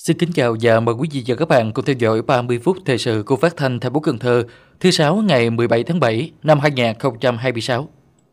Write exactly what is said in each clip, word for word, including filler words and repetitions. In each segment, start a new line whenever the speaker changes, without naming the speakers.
Xin kính chào và mời quý vị và các bạn cùng theo dõi ba mươi phút thời sự của Phát thanh thành phố Cần Thơ, thứ sáu ngày mười bảy tháng bảy năm hai nghìn không trăm hai mươi sáu.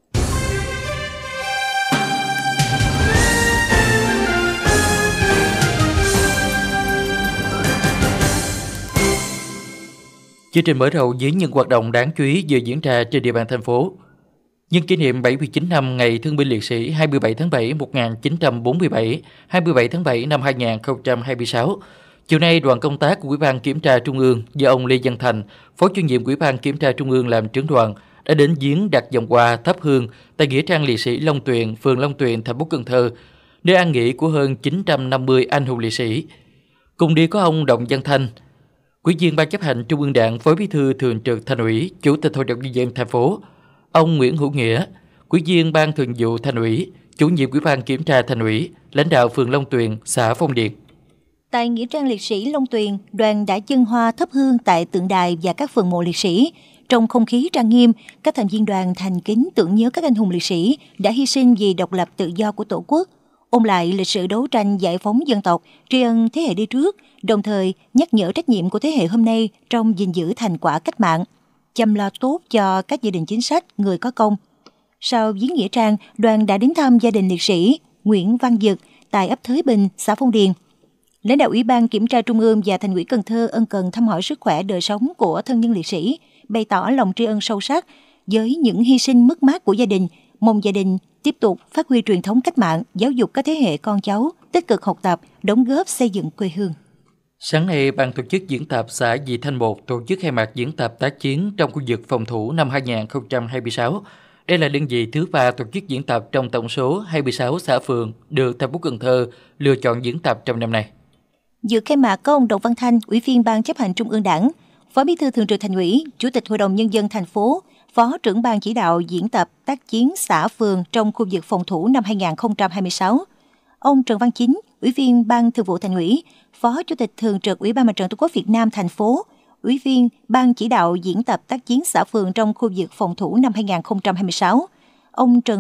Chương trình mở đầu với những hoạt động đáng chú ý vừa diễn ra trên địa bàn thành phố. Nhân kỷ niệm bảy mươi chín năm Ngày Thương binh Liệt sĩ hai mươi bảy tháng bảy một nghìn chín trăm bốn mươi bảy, hai mươi bảy tháng bảy năm hai nghìn không trăm hai mươi sáu, chiều nay đoàn công tác của Ủy ban Kiểm tra Trung ương do ông Lê Văn Thành, Phó Chủ nhiệm Ủy ban Kiểm tra Trung ương làm trưởng đoàn, đã đến viếng đặt vòng hoa thắp hương tại nghĩa trang liệt sĩ Long Tuyền, phường Long Tuyền, thành phố Cần Thơ, nơi an nghỉ của hơn chín trăm năm mươi anh hùng liệt sĩ. Cùng đi có ông Đồng Văn Thanh, Ủy viên Ban chấp hành Trung ương Đảng, Phó Bí thư Thường trực Thành ủy, Chủ tịch Hội đồng nhân dân thành phố; ông Nguyễn Hữu Nghĩa, Ủy viên Ban Thường vụ Thành ủy, Chủ nhiệm Ủy ban Kiểm tra Thành ủy, lãnh đạo phường Long Tuyền, xã Phong Điền.
Tại nghĩa trang liệt sĩ Long Tuyền, đoàn đã dâng hoa thắp hương tại tượng đài và các phần mộ liệt sĩ. Trong không khí trang nghiêm, các thành viên đoàn thành kính tưởng nhớ các anh hùng liệt sĩ đã hy sinh vì độc lập tự do của Tổ quốc, ôn lại lịch sử đấu tranh giải phóng dân tộc, tri ân thế hệ đi trước, đồng thời nhắc nhở trách nhiệm của thế hệ hôm nay trong gìn giữ thành quả cách mạng, chăm lo tốt cho các gia đình chính sách, người có công. Sau viếng nghĩa trang, đoàn đã đến thăm gia đình liệt sĩ Nguyễn Văn Dực tại ấp Thới Bình, xã Phong Điền. Lãnh đạo Ủy ban Kiểm tra Trung ương và Thành ủy Cần Thơ ân cần thăm hỏi sức khỏe đời sống của thân nhân liệt sĩ, bày tỏ lòng tri ân sâu sắc với những hy sinh mất mát của gia đình, mong gia đình tiếp tục phát huy truyền thống cách mạng, giáo dục các thế hệ con cháu, tích cực học tập, đóng góp xây dựng quê hương.
Sáng nay, ban tổ chức diễn tập xã Vị Thanh một tổ chức khai mạc diễn tập tác chiến trong khu vực phòng thủ năm hai nghìn không trăm hai mươi sáu. Đây là đơn vị thứ ba tổ chức diễn tập trong tổng số hai mươi sáu xã phường được thành phố Cần Thơ lựa chọn diễn tập trong năm nay.
Dự khai mạc có ông Đồng Văn Thanh, Ủy viên Ban chấp hành Trung ương Đảng, Phó Bí thư Thường trực Thành ủy, Chủ tịch Hội đồng nhân dân thành phố, Phó trưởng ban chỉ đạo diễn tập tác chiến xã phường trong khu vực phòng thủ năm hai nghìn không trăm hai mươi sáu. Ông Trần Văn Chính, Ủy viên Ban Thường vụ Thành ủy, Phó Chủ tịch Thường trực Ủy ban Mặt trận Tổ quốc Việt Nam thành phố, Ủy viên Ban chỉ đạo diễn tập tác chiến xã phường trong khu vực phòng thủ năm hai nghìn không trăm hai mươi sáu. Ông Trần